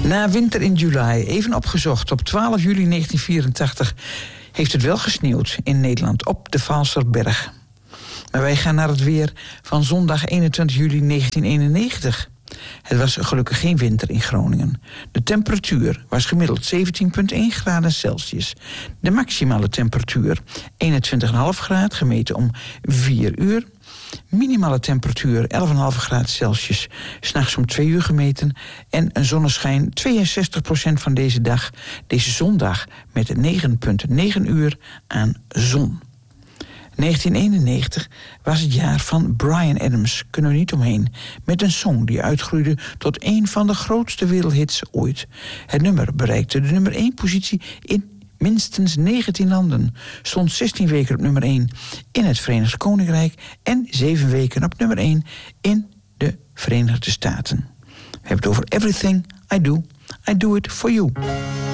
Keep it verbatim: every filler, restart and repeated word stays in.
Na Winter in July, even opgezocht, op twaalf juli negentien vierentachtig... heeft het wel gesneeuwd in Nederland op de Vaalserberg. Maar wij gaan naar het weer van zondag eenentwintig juli negentien eenennegentig. Het was gelukkig geen winter in Groningen. De temperatuur was gemiddeld zeventien komma één graden Celsius. De maximale temperatuur eenentwintig komma vijf graden, gemeten om vier uur. Minimale temperatuur elf komma vijf graden Celsius, 's nachts om twee uur gemeten. En een zonneschijn tweeënzestig procent van deze dag, deze zondag, met negen komma negen uur aan zon. negentien eenennegentig was het jaar van Bryan Adams, kunnen we niet omheen, met een song die uitgroeide tot een van de grootste wereldhits ooit. Het nummer bereikte de nummer één positie in minstens negentien landen, stond zestien weken op nummer één in het Verenigd Koninkrijk en zeven weken op nummer één in de Verenigde Staten. We hebben het over Everything I Do, I Do It For You.